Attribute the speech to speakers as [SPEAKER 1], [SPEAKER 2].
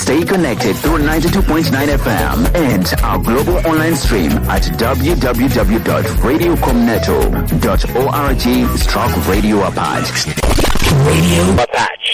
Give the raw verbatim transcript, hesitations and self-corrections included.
[SPEAKER 1] Stay connected through ninety-two point nine F M and our global online stream at w w w dot radio comneto dot org stroke radio apart. Radio Apart.